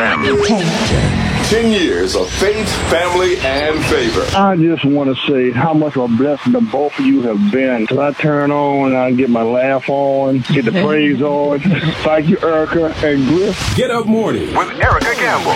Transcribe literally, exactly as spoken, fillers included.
M. Ten years of faith, family, and favor. I just want to say how much of a blessing the both of you have been. Till I turn on, I get my laugh on, get the praise on. Thank you, Erica and Griff. Get Up Morning with Erica Gamble.